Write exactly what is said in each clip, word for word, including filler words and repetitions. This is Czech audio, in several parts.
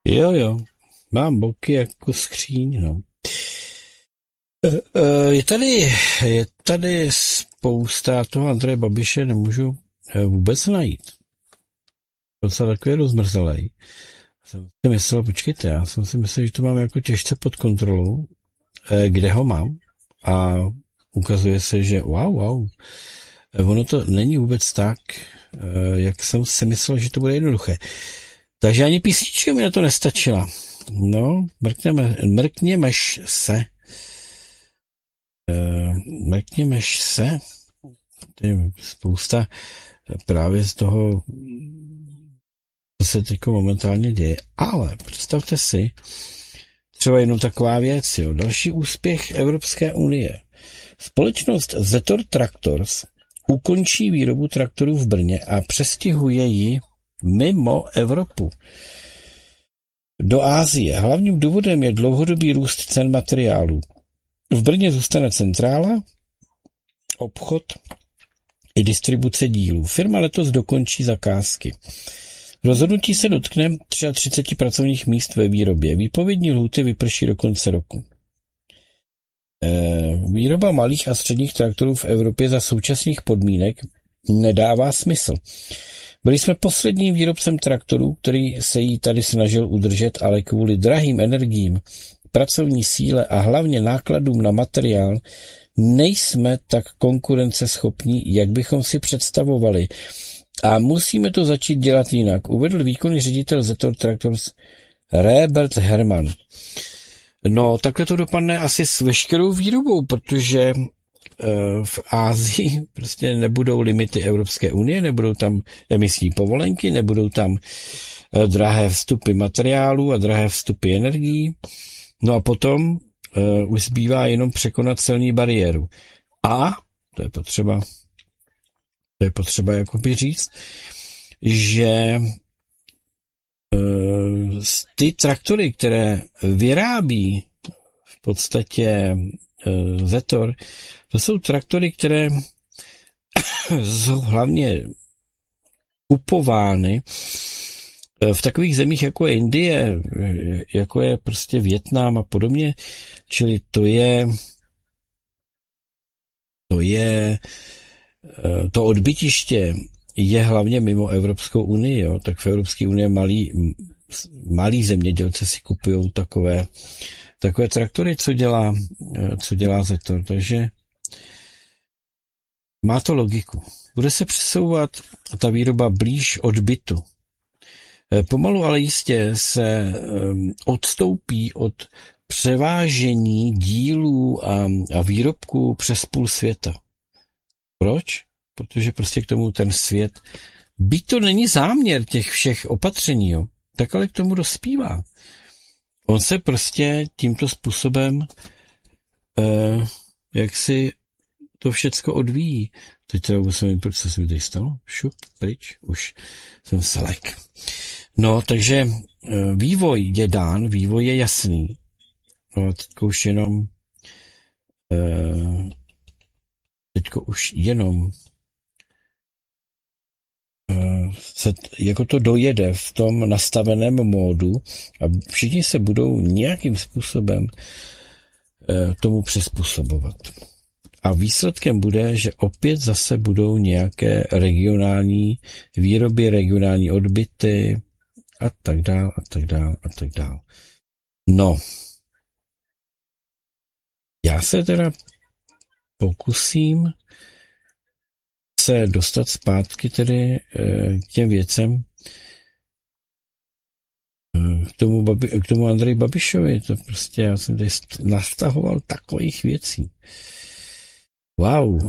Jo, jo. Mám boky jako skříň, no. E, e, Je tady, je tady spousta toho Andreje Babiše, nemůžu e, vůbec najít. Docela takový rozmrzelej. Jsem si myslel, počkejte, já jsem si myslel, že to mám jako těžce pod kontrolou, e, kde ho mám. A ukazuje se, že wow, wow. E, Ono to není vůbec tak, e, jak jsem si myslel, že to bude jednoduché. Takže ani písnička mi na to nestačila. No, mrkněme, mrkněmeš se. Uh, mrkněmeš se. To je spousta právě z toho, co se teď momentálně děje. Ale představte si, třeba jenom taková věc, jo. Další úspěch Evropské unie. Společnost Zetor Tractors ukončí výrobu traktorů v Brně a přestěhuje ji mimo Evropu. Do Asie. Hlavním důvodem je dlouhodobý růst cen materiálů. V Brně zůstane centrála, obchod i distribuce dílů. Firma letos dokončí zakázky. Rozhodnutí se dotkne třicet tři pracovních míst ve výrobě. Výpovědní lhůty vyprší do konce roku. E, výroba malých a středních traktorů v Evropě za současných podmínek nedává smysl. Byli jsme posledním výrobcem traktorů, který se jí tady snažil udržet, ale kvůli drahým energiím, pracovní síle a hlavně nákladům na materiál nejsme tak konkurenceschopní, jak bychom si představovali. A musíme to začít dělat jinak, uvedl výkonný ředitel Zetor Tractors Robert Herman. No, takhle to dopadne asi s veškerou výrobou, protože v Ázii prostě nebudou limity Evropské unie, nebudou tam emisní povolenky, nebudou tam drahé vstupy materiálů a drahé vstupy energií. No a potom uh, už zbývá jenom překonat celní bariéru. A, to je potřeba, to je potřeba jakoby říct, že uh, ty traktory, které vyrábí v podstatě uh, Zetor, to jsou traktory, které jsou hlavně kupovány v takových zemích, jako je Indie, jako je prostě Vietnam a podobně, čili to je to je to odbytiště je hlavně mimo Evropskou unii, jo. Tak v Evropské unii malí, malí zemědělci si kupují takové, takové traktory, co dělá, co dělá Zetor, takže má to logiku. Bude se přesouvat ta výroba blíž odbytu. Pomalu, ale jistě se odstoupí od převážení dílů a, a výrobků přes půl světa. Proč? Protože prostě k tomu ten svět, byť to není záměr těch všech opatření, jo, tak ale k tomu dospívá. On se prostě tímto způsobem eh, jak si to všecko odvíjí. Teď teda musím, proč se mi tady stalo? Šup, pryč, už jsem selek. No, takže vývoj je dán, vývoj je jasný. No, teďko už jenom teďko už jenom se jako to dojede v tom nastaveném módu a všichni se budou nějakým způsobem tomu přizpůsobovat. A výsledkem bude, že opět zase budou nějaké regionální výroby, regionální odbyty a tak dál, a tak dál, a tak dál. No, já se teda pokusím se dostat zpátky tedy k těm věcem, k tomu, Babi, k tomu Andreji Babišovi. To prostě, já jsem tady nastahoval takových věcí. Wow.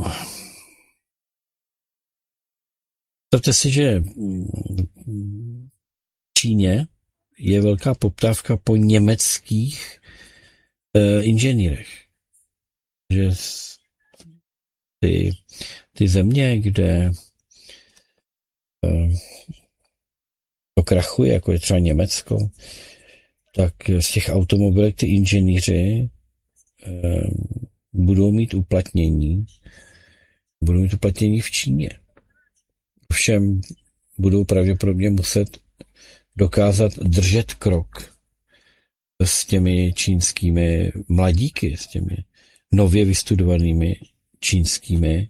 Představte si, že v Číně je velká poptávka po německých uh, inženýrech. Že ty, ty země, kde uh, to krachuje, jako je třeba Německo, tak z těch automobilek ty inženýři uh, budou mít uplatnění, budou mít uplatnění v Číně. Ovšem budou pravděpodobně muset dokázat držet krok s těmi čínskými mladíky, s těmi nově vystudovanými čínskými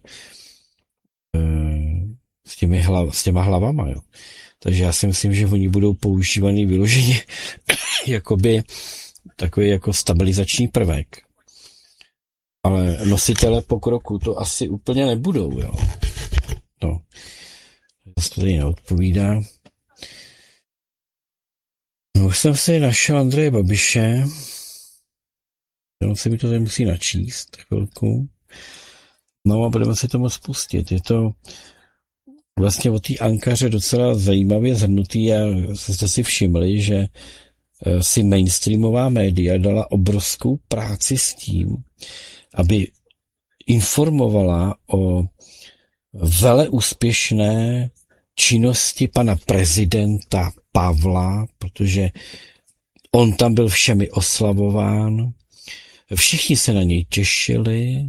s, těmi hlav, s těma hlavama. Jo. Takže já si myslím, že oni budou používaný vyloženě jakoby takový jako stabilizační prvek. Ale nositele pokroku to asi úplně nebudou. Jo. No. To tady neodpovídá. No, už jsem si našel Andreje Babiše. On se mi to tady musí načíst chvilku. No a budeme si to moc pustit. Je to vlastně o té Ankaře docela zajímavě zhrnutý a jste si všimli, že si mainstreamová média dala obrovskou práci s tím, aby informovala o veleúspěšné činnosti pana prezidenta Pavla, protože on tam byl všemi oslavován, všichni se na něj těšili,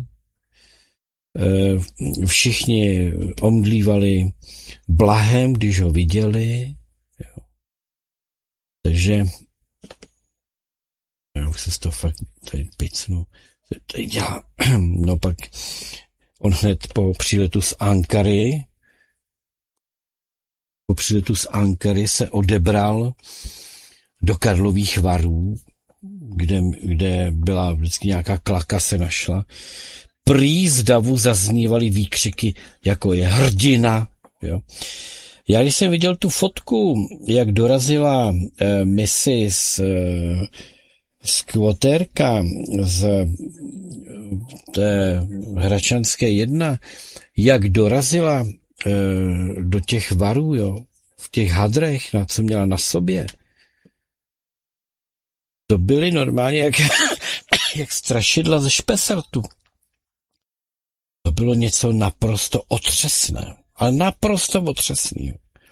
všichni omdlívali blahem, když ho viděli. Takže já už se to fakt tady picnu. Tady dělá. No pak on hned po příletu z Ankary po příletu z Ankary se odebral do Karlových Varů, kde, kde byla vždycky nějaká klaka se našla. Prý z davu zaznívaly výkřiky, jako je hrdina. Jo. Já když jsem viděl tu fotku, jak dorazila eh, missis eh, skvotérka z té Hračanské jedna, jak dorazila eh, do těch varů, jo, v těch hadrech, na co měla na sobě, to byly normálně jak, jak strašidla ze Špesertu. To bylo něco naprosto otřesné, ale naprosto otřesné.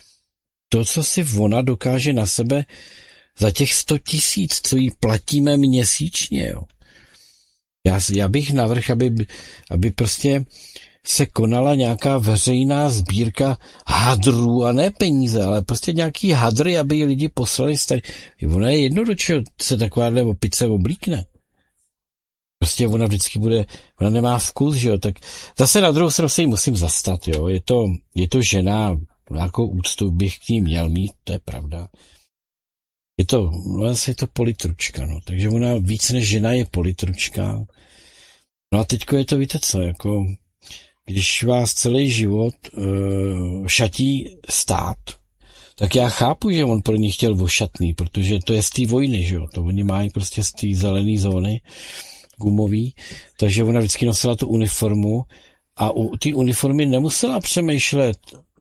To, co si ona dokáže na sebe za těch sto tisíc, co jí platíme měsíčně. Jo. Já, já bych navrhl, aby, aby prostě se konala nějaká veřejná sbírka hadrů, a ne peníze, ale prostě nějaký hadry, aby lidi poslali starý. Ona je jedno, do čeho se takováhle opice oblíkne. Prostě ona vždycky bude, ona nemá vkus, že jo, tak zase na druhou stranu se jí musím zastat, jo, je to, je to žena, nějakou úctu bych k ní měl mít, to je pravda. Je to, no zase je to politručka, no, takže ona víc než žena je politručka. No a teďko je to, víte co, jako, když vás celý život uh, šatí stát, tak já chápu, že on pro ní chtěl ošatný, protože to je z té vojny, že jo, to oni mají prostě z té zelené zóny, gumový, takže ona vždycky nosila tu uniformu a u té uniformy nemusela přemýšlet,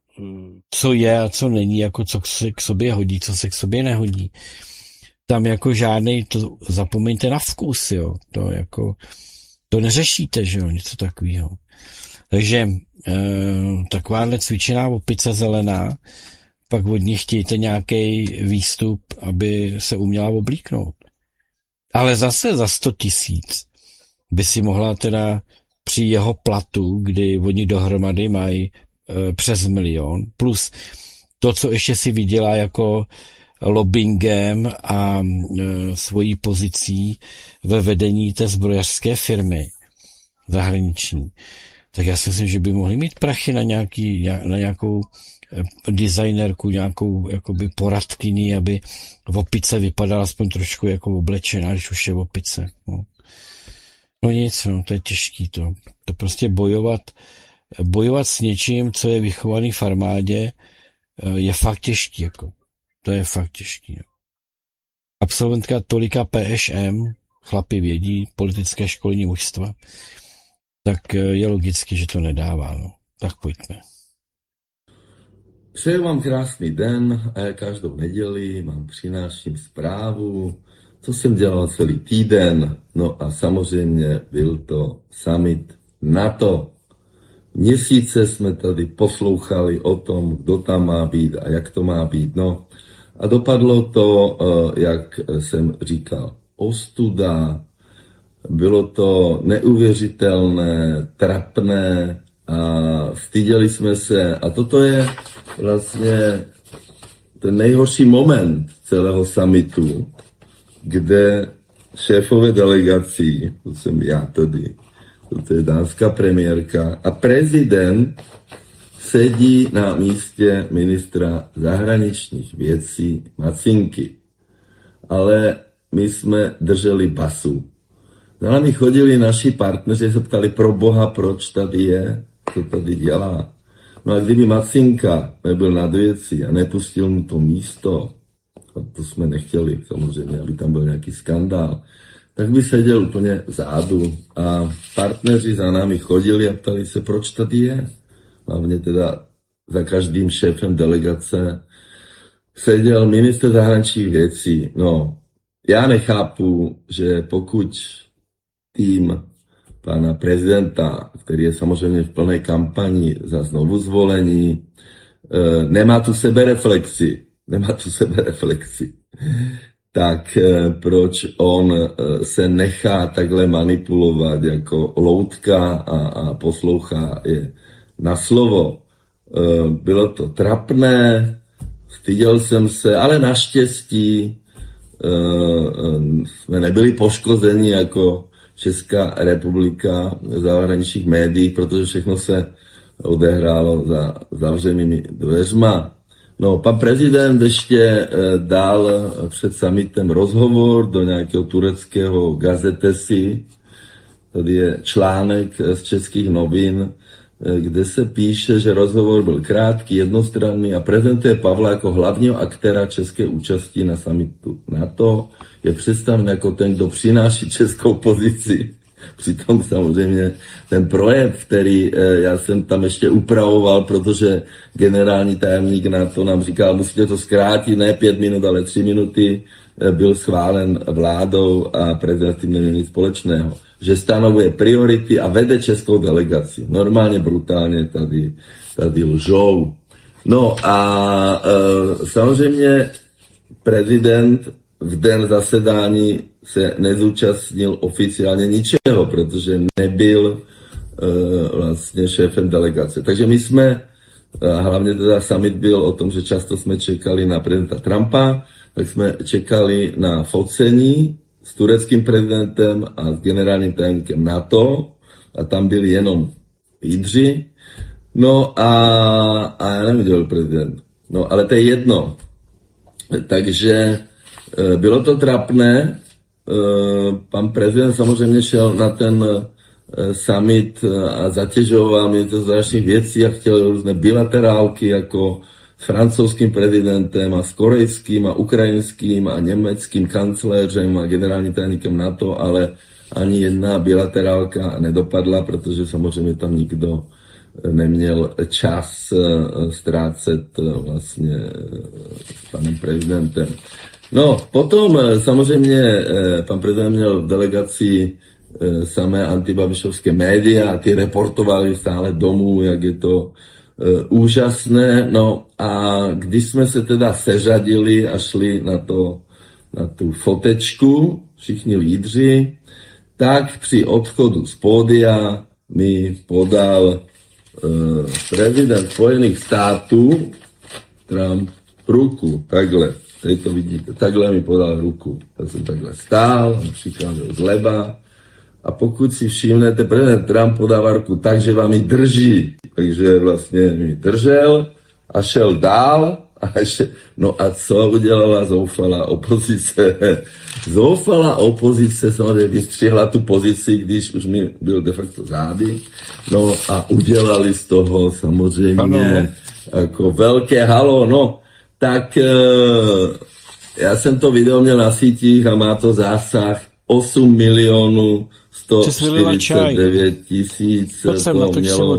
co je a co není, jako co se k sobě hodí, co se k sobě nehodí. Tam jako žádnej, to zapomeňte na vkus, jo, to jako, to neřešíte, že jo, něco takového. Takže e, takováhle cvičená opice zelená, pak od ní chtějte nějaký výstup, aby se uměla oblíknout. Ale zase za sto tisíc by si mohla teda při jeho platu, kdy oni dohromady mají e, přes milion, plus to, co ještě si vydělá jako lobbyingem a e, svojí pozicí ve vedení té zbrojařské firmy zahraniční, tak já si myslím, že by mohli mít prachy na, nějaký, na nějakou designerku, nějakou jakoby poradkyni, aby v opice vypadala aspoň trošku jako oblečená, když už je v opice. No, no nic, no, to je těžký to. To prostě bojovat, bojovat s něčím, co je vychovaný v armádě, je fakt těžký, jako. To je fakt těžký. No. Absolventka tolika P Š M, chlapi vědí, politické školní mužstva, tak je logicky, že to nedává, no. Tak pojďme. Přeju vám krásný den, každou neděli vám přináším zprávu, co jsem dělal celý týden, no a samozřejmě byl to summit NATO. Měsíce jsme tady poslouchali o tom, kdo tam má být a jak to má být, no a dopadlo to, jak jsem říkal, ostuda, bylo to neuvěřitelné, trapné, a styděli jsme se a toto je vlastně ten nejhorší moment celého summitu, kde šéfové delegací, to jsem já tady, to je dánská premiérka, a prezident sedí na místě ministra zahraničních věcí Macinky. Ale my jsme drželi basu. Za námi chodili naši partneři, se ptali pro boha, proč tady je, co tady dělá. No a kdyby Macinka nebyl nad věcí a nepustil mu to místo, a to jsme nechtěli samozřejmě, aby tam byl nějaký skandál, tak by seděl úplně vzadu a partneři za námi chodili a ptali se, proč tady je. Hlavně teda za každým šéfem delegace seděl ministr zahraničních věcí. No, já nechápu, že pokud tým pana prezidenta, který je samozřejmě v plné kampani za znovu zvolení, nemá tu sebereflexi, nemá tu sebereflexi, tak proč on se nechá takhle manipulovat jako loutka a, a poslouchá je na slovo. Bylo to trapné, styděl jsem se, ale naštěstí jsme nebyli poškozeni jako Česká republika v zahraničních médiích, protože všechno se odehrálo za zavřenými dveřma. No, pan prezident ještě dal před summitem rozhovor do nějakého tureckého gazetesi. Tady je článek z českých novin, kde se píše, že rozhovor byl krátký, jednostranný a prezentuje Pavla jako hlavního aktéra české účasti na summitu NATO. Je představen jako ten, kdo přináší českou pozici. Přitom samozřejmě ten projev, který já jsem tam ještě upravoval, protože generální tajemník NATO nám říkal, musíte to zkrátit, ne pět minut, ale tři minuty, byl schválen vládou a prezident s tím neměl nic společného. Že stanovuje priority a vede českou delegaci. Normálně, brutálně tady, tady lžou. No a e, samozřejmě prezident v den zasedání se nezúčastnil oficiálně ničeho, protože nebyl e, vlastně šéfem delegace. Takže my jsme, a hlavně teda summit byl o tom, že často jsme čekali na prezidenta Trumpa, tak jsme čekali na focení s tureckým prezidentem a s generálním tajemníkem NATO a tam byli jenom lídři. No a, a já nevím, kdo byl prezident. No ale to je jedno. Takže bylo to trapné. Pan prezident samozřejmě šel na ten summit a zatěžoval mě to zahraničních věcí a chtěl různé bilaterálky jako s francouzským prezidentem a s korejským a ukrajinským a německým kancléřem a generálním tajemníkem NATO, ale ani jedna bilaterálka nedopadla, protože samozřejmě tam nikdo neměl čas ztrácet vlastně s panem prezidentem. No, potom samozřejmě pan prezident měl v delegaci samé antibabišovské média a ty reportovali stále domů, jak je to úžasné. No a když jsme se teda seřadili a šli na, to, na tu fotečku, všichni lídři, tak při odchodu z pódia mi podal uh, prezident Spojených států Trump ruku, takhle, tady to vidíte, takhle mi podal ruku. Já jsem takhle stál, on přicházel zleva. A pokud si všimnete, prezident Trump podává ruku tak, že vám ji drží. Takže vlastně mi držel a šel dál. A ještě, no a co udělala zoufalá opozice? Zoufalá opozice samozřejmě vystřihla tu pozici, když už mi byl de facto zády. No a udělali z toho samozřejmě ano. Jako velké halo. No, tak já jsem to video měl na sítích a má to zásah osm milionů sto čtyřicet devět tisíc to mělo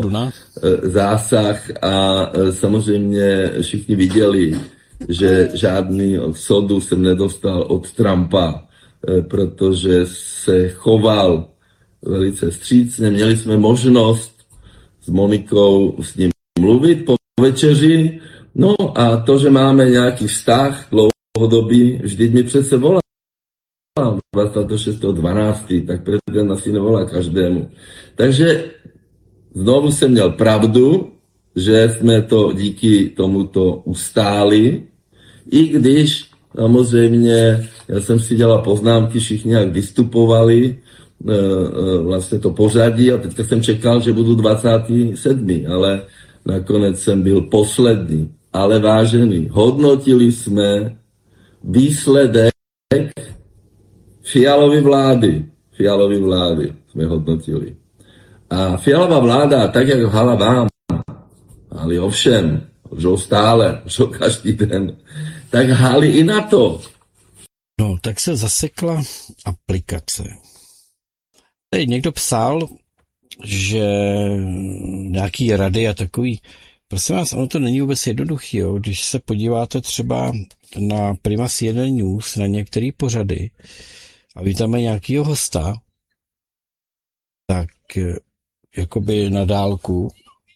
zásah a samozřejmě všichni viděli, že žádný sodu jsem nedostal od Trumpa, protože se choval velice vstřícně. Měli jsme možnost s Monikou s ním mluvit po večeři, no a to, že máme nějaký vztah dlouhodobý, vždyť mi přece volá dvacátého šestého dvanáctého tak prezident asi nevolá každému. Takže znovu jsem měl pravdu, že jsme to díky tomuto ustáli. I když samozřejmě, já jsem si dělal poznámky, všichni jak vystupovali, vlastně to pořadí a teďka jsem čekal, že budu dvacátý sedmý, ale nakonec jsem byl poslední. Ale vážený, hodnotili jsme výsledek Fialovy vlády. Fialovy vlády jsme hodnotili. A Fialová vláda, tak jak lhala vám, ale ovšem, lžou stále, lžou každý den, tak hali i na to. No, tak se zasekla aplikace. Tady někdo psal, že nějaký rady a takový, prosím vás, ono to není vůbec jednoduchý, jo? Když se podíváte třeba na Prima C N N News, na některé pořady a vy tam nějakýho hosta, tak jakoby na dálku,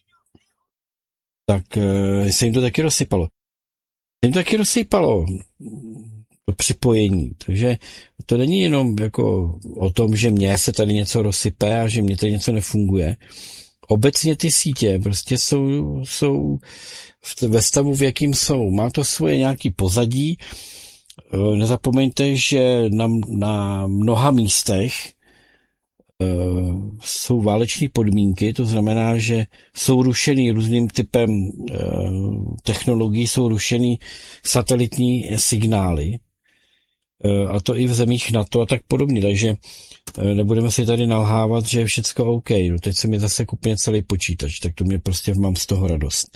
tak se jim to taky rozsypalo. Se jim to taky rozsypalo to připojení, takže to není jenom jako o tom, že mně se tady něco rozsype a že mně tady něco nefunguje. Obecně ty sítě prostě jsou, jsou ve stavu, v jakým jsou. Má to svoje nějaký pozadí. Nezapomeňte, že na, na mnoha místech uh, jsou váleční podmínky, to znamená, že jsou rušený různým typem uh, technologií, jsou rušený satelitní signály, uh, a to i v zemích NATO a tak podobně, takže uh, nebudeme si tady nalhávat, že je všecko OK. No teď se mi zase kupně celý počítač, tak to mě prostě mám z toho radost.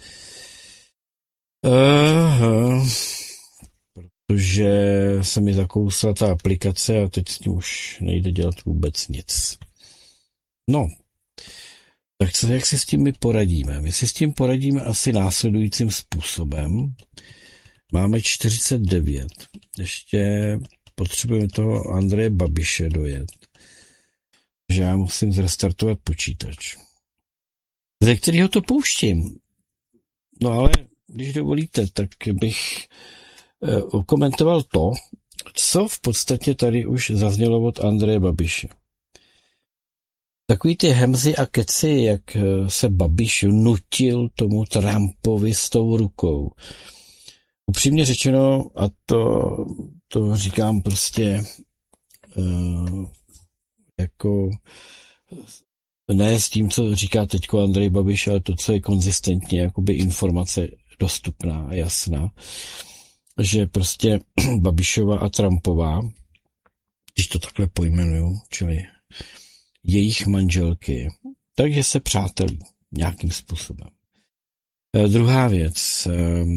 Uh, protože se mi zakousla ta aplikace a teď s tím už nejde dělat vůbec nic. No, tak se, jak si s tím my poradíme? My si s tím poradíme asi následujícím způsobem. Máme čtyřicet devět. Ještě potřebujeme toho Andreje Babiše dojet. Že já musím zrestartovat počítač. Ze kterého to pouštím? No ale, když dovolíte, tak bych komentoval to, co v podstatě tady už zaznělo od Andreje Babiše. Takový ty hemzy a keci, jak se Babiš nutil tomu Trumpovi s tou rukou. Upřímně řečeno, a to, to říkám prostě uh, jako ne s tím, co říká teďko Andrej Babiš, ale to, co je konzistentně jakoby informace dostupná a jasná, že prostě Babišova a Trumpová, když to takhle pojmenuju, čili jejich manželky, takže se přátelí nějakým způsobem. E, druhá věc, e,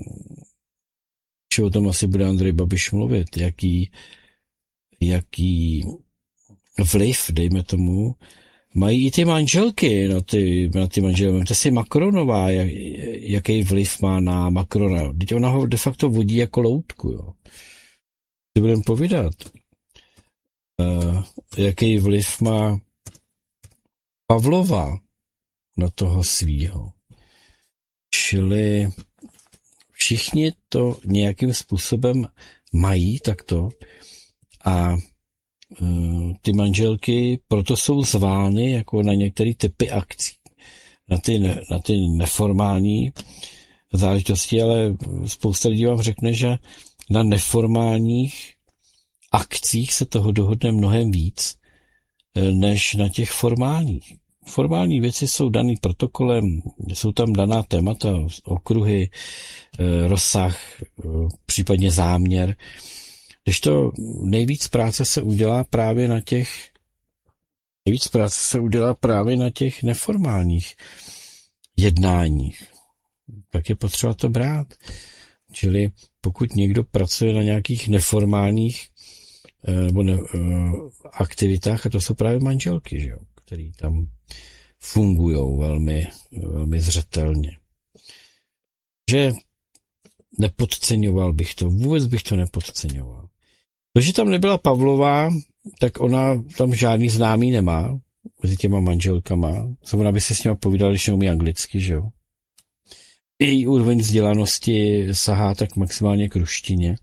či o tom asi bude Andrej Babiš mluvit, jaký, jaký vliv, dejme tomu, mají i ty manželky na ty, na ty manželky. Vemte si Macronová, jak, jaký vliv má na Macrona. Teď ona ho de facto vodí jako loutku. Jo. Si budeme povídat, uh, jaký vliv má Pavlova na toho svýho. Čili všichni to nějakým způsobem mají takto a ty manželky proto jsou zvány jako na některé typy akcí. Na ty, ne, na ty neformální záležitosti, ale spousta lidí vám řekne, že na neformálních akcích se toho dohodne mnohem víc, než na těch formálních. Formální věci jsou daný protokolem, jsou tam daná témata, okruhy, rozsah, případně záměr. Když to nejvíc práce se udělá právě na těch nejvíc práce se udělá právě na těch neformálních jednáních. Tak je potřeba to brát. Čili pokud někdo pracuje na nějakých neformálních nebo ne, aktivitách, a to jsou právě manželky, že jo, který tam fungují velmi, velmi zřetelně. Že nepodceňoval bych to, vůbec bych to nepodceňoval. To, že tam nebyla Pavlová, tak ona tam žádný známý nemá mezi těma manželkama. Ona by se s nima povídala, když neumí anglicky, že jo. Její úroveň vzdělanosti sahá tak maximálně k ruštině.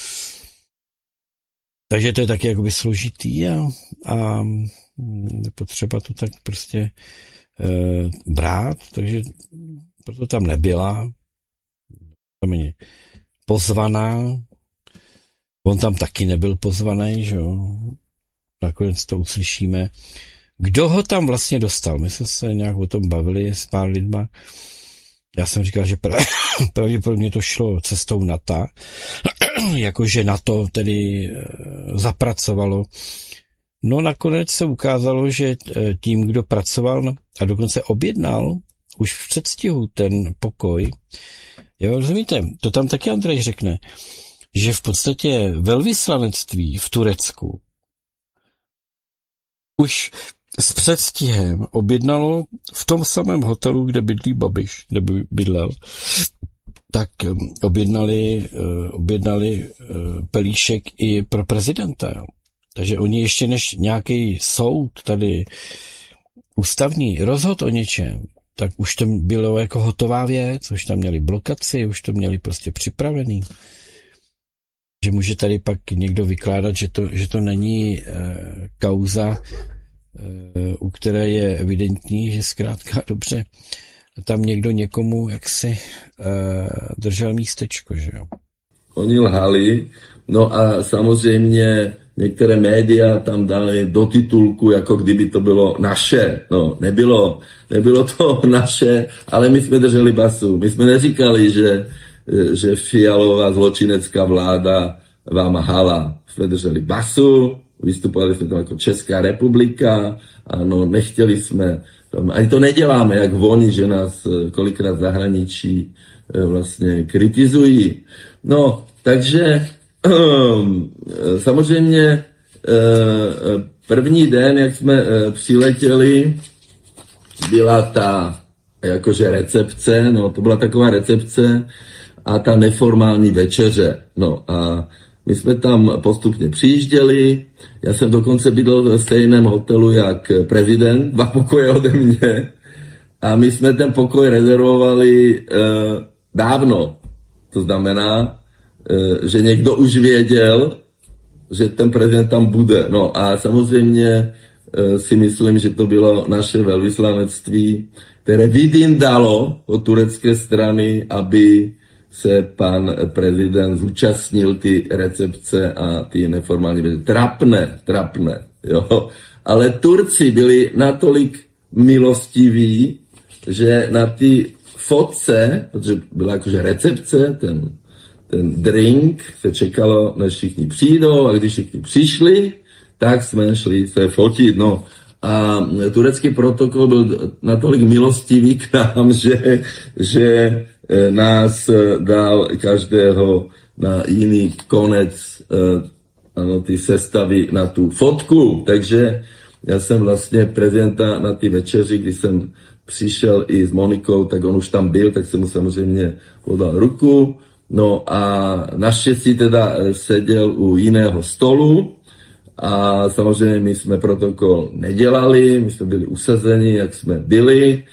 Takže to je taky jakoby složitý a, a potřeba to tak prostě e, brát, takže proto tam nebyla. Tam ani pozvaná. On tam taky nebyl pozvaný, že jo. Nakonec to uslyšíme. Kdo ho tam vlastně dostal? My jsme se nějak o tom bavili s pár lidma. Já jsem říkal, že pravděpodobně to šlo cestou NATO, jakože NATO tedy zapracovalo. No nakonec se ukázalo, že tím, kdo pracoval a dokonce objednal už v předstihu ten pokoj, jo, rozumíte, to tam taky Andrej řekne, že v podstatě velvyslanectví v Turecku už s předstihem objednalo v tom samém hotelu, kde bydlí Babiš, kde by bydlel, tak objednali, objednali pelíšek i pro prezidenta. Jo. Takže oni ještě než nějaký soud tady ústavní rozhod o něčem, tak už to bylo jako hotová věc, už tam měli blokaci, už to měli prostě připravený. Že může tady pak někdo vykládat, že to, že to není e, kauza, e, u které je evidentní, že zkrátka dobře tam někdo někomu jaksi e, držel místečko, že jo. Oni lhali, no a samozřejmě některé média tam dali do titulku, jako kdyby to bylo naše. No, nebylo, nebylo to naše, ale my jsme drželi basu. My jsme neříkali, že, že Fialová zločinecká vláda vám hala. Jsme drželi basu, vystupovali jsme tam jako Česká republika, ano, nechtěli jsme, ani to neděláme, jak oni, že nás kolikrát zahraničí vlastně kritizují. No, takže samozřejmě první den, jak jsme přiletěli, byla ta jakože recepce, no to byla taková recepce a ta neformální večeře. No a my jsme tam postupně přijížděli, já jsem dokonce bydlel ve stejném hotelu jak prezident, dva pokoje ode mě a my jsme ten pokoj rezervovali eh, dávno. To znamená, že někdo už věděl, že ten prezident tam bude. No a samozřejmě si myslím, že to bylo naše velvyslanectví, které vydindalo od turecké strany, aby se pan prezident zúčastnil ty recepce a ty neformální věci. Trapné, trapné, jo. Ale Turci byli natolik milostiví, že na ty fotce, protože byla jakože recepce, ten ten drink, se čekalo, než všichni přijdou a když všichni přišli, tak jsme šli se fotit. No. A turecký protokol byl natolik milostivý k nám, že, že nás dal každého na jiný konec ano, ty sestavy na tu fotku. Takže já jsem vlastně prezidenta na ty večeři, když jsem přišel i s Monikou, tak on už tam byl, tak jsem mu samozřejmě podal ruku. No a naštěstí teda seděl u jiného stolu a samozřejmě my jsme protokol nedělali, my jsme byli usazeni, jak jsme byli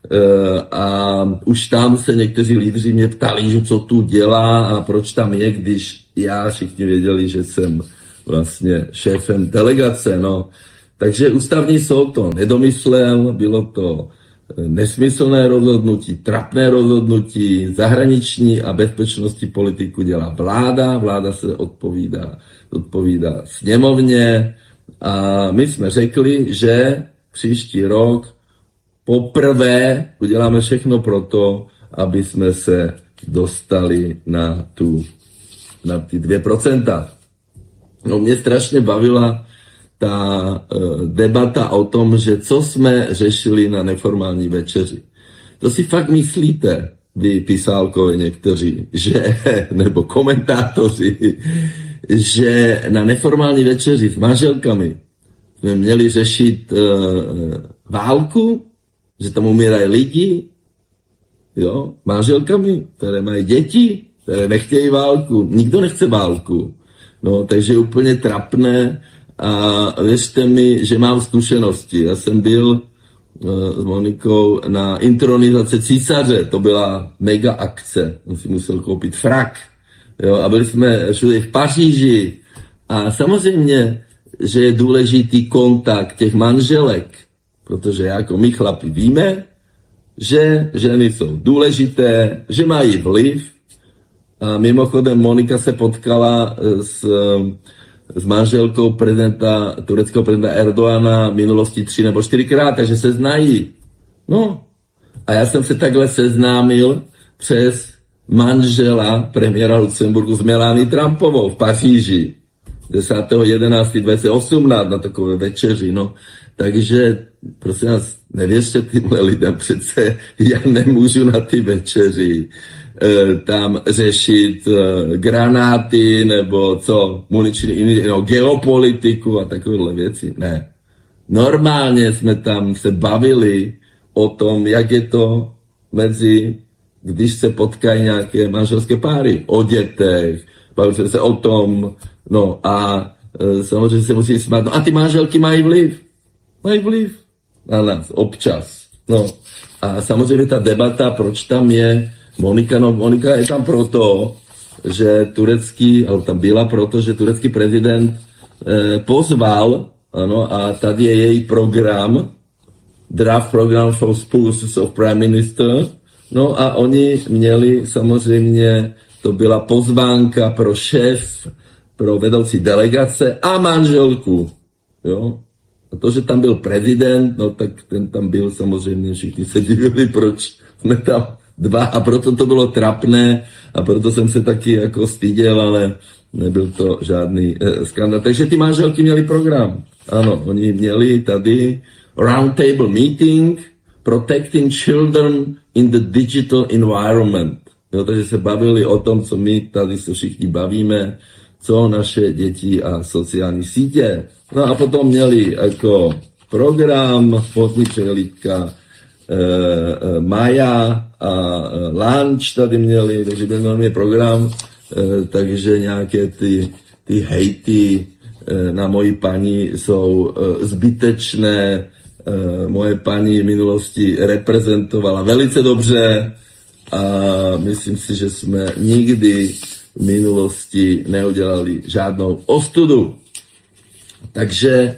a už tam se někteří lídři mě ptali, že co tu dělá a proč tam je, když já všichni věděli, že jsem vlastně šéfem delegace, no. Takže ústavní soud to nedomyslel, bylo to nesmyslné rozhodnutí, trapné rozhodnutí, zahraniční a bezpečnostní politiku dělá vláda, vláda se odpovídá, odpovídá sněmovně a my jsme řekli, že příští rok poprvé uděláme všechno pro to, aby jsme se dostali na, tu, na ty dvě procenta. No mě strašně bavila ta debata o tom, že co jsme řešili na neformální večeři. To si fakt myslíte, vy pisálkové někteří, že, nebo komentátoři, že na neformální večeři s manželkami jsme měli řešit uh, válku, že tam umírají lidi, jo, manželkami, které mají děti, které nechtějí válku. Nikdo nechce válku. No, takže je úplně trapné. A věřte mi, že mám zkušenosti. Já jsem byl uh, s Monikou na intronizaci císaře. To byla mega akce. On si musel koupit frak. Jo, a byli jsme všude v Paříži. A samozřejmě, že je důležitý kontakt těch manželek. Protože jako my chlapi víme, že ženy jsou důležité, že mají vliv. A mimochodem Monika se potkala s, s manželkou prezidenta, tureckého prezidenta Erdoana v minulosti tři nebo čtyřikrát, takže se znají. No a já jsem se takhle seznámil přes manžela premiéra Lucemburku s Melanie Trumpovou v Paříži desátého jedenáctého dvacet osmnáct na takové večeři, no. Takže prosím vás, nevěřte tímhle lidem, přece já nemůžu na ty večeři e, tam řešit e, granáty nebo co, muniční, no, geopolitiku a takovéhle věci, ne. Normálně jsme tam se bavili o tom, jak je to mezi, když se potkají nějaké manželské páry, o dětech, bavili jsme se o tom, no a e, samozřejmě se musí smát. No a ty manželky mají vliv. Mají vliv na nás občas. No a samozřejmě ta debata, proč tam je Monika, no Monika je tam proto, že turecký, ale tam byla proto, že turecký prezident e, pozval, ano, a tady je její program, draft program for spouses of prime minister, no a oni měli samozřejmě, to byla pozvánka pro šéf, pro vedoucí delegace a manželku, jo. A to, že tam byl prezident, no tak ten tam byl samozřejmě, všichni se divili, proč jsme tam dva a proto to bylo trapné a proto jsem se taky jako styděl, ale nebyl to žádný eh, skandál. Takže ty manželky měli program. Ano, oni měli tady roundtable meeting protecting children in the digital environment. Jo, takže se bavili o tom, co my tady se všichni bavíme, co naše děti a sociální sítě. No a potom měli jako program, fotní přehlídka, e, e, Maja a e, lunch tady měli, takže byl normální program, e, takže nějaké ty, ty hejty e, na moji paní jsou e, zbytečné. E, moje paní v minulosti reprezentovala velice dobře a myslím si, že jsme nikdy v minulosti neudělali žádnou ostudu. Takže e,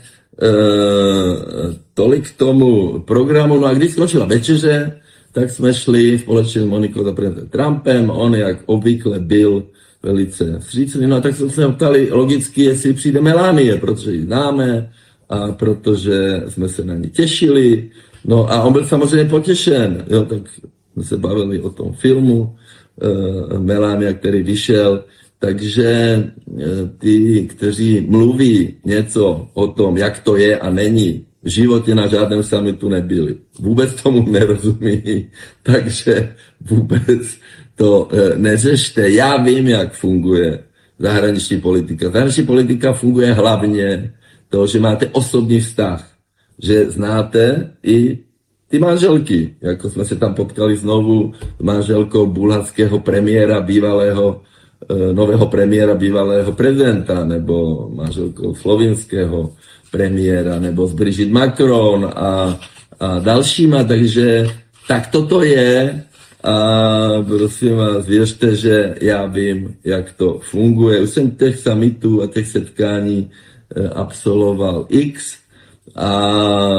tolik k tomu programu. No a když skončila večeře, tak jsme šli společně s Monikou za prezidentem Trumpem. On, jak obvykle, byl velice vstřícný. No a tak jsme se ptali logicky, jestli přijde Melanie, protože ji známe a protože jsme se na ní těšili. No a on byl samozřejmě potěšen. Jo, tak jsme se bavili o tom filmu e, Melania, který vyšel. Takže ty, kteří mluví něco o tom, jak to je a není, v životě na žádném summitu nebyli. Vůbec tomu nerozumí, takže vůbec to neřešte. Já vím, jak funguje zahraniční politika. Zahraniční politika funguje hlavně to, že máte osobní vztah, že znáte i ty manželky, jako jsme se tam potkali znovu s manželkou bulharského premiéra, bývalého nového premiéra, bývalého prezidenta, nebo manželkou slovinského premiéra, nebo z Brigitte Macron a, a dalšíma, takže tak toto je a prosím vás, věřte, že já vím, jak to funguje. Už jsem těch summitů a těch setkání absolvoval X a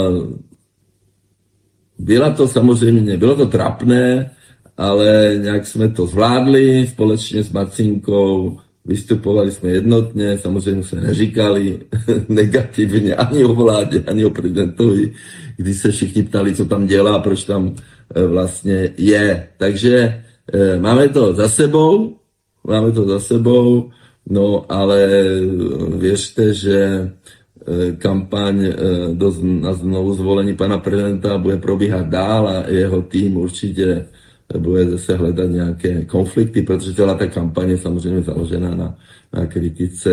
byla to samozřejmě, bylo to trapné, ale nějak jsme to zvládli společně s Marcinkou, vystupovali jsme jednotně, samozřejmě jsme neříkali negativně ani o vládě, ani o prezidentovi, když se všichni ptali, co tam dělá, proč tam vlastně je. Takže máme to za sebou, máme to za sebou, no ale věřte, že kampaň do, na znovu zvolení pana prezidenta bude probíhat dál a jeho tým určitě bude zase hledat nějaké konflikty, protože celá ta kampaň je samozřejmě založená na, na kritice